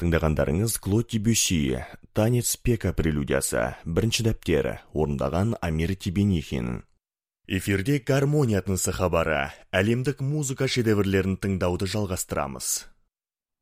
Тыңдағандарыңыз Клод Дебюсси, «Танец Пека прелюдиясы», бірінші дәптер, орындаған Амир Тибенихин. Эфирде гармония тынысы хабары, әлемдік музыка шедеврлерін тыңдауды жалғастырамыз.